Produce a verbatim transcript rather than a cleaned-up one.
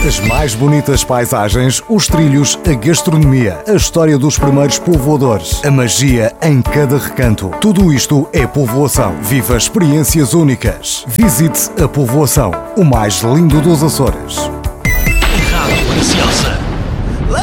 As mais bonitas paisagens, os trilhos, a gastronomia, a história dos primeiros povoadores, a magia em cada recanto. Tudo isto é Povoação. Viva experiências únicas. Visite a Povoação, o mais lindo dos Açores. Rádio Graciosa.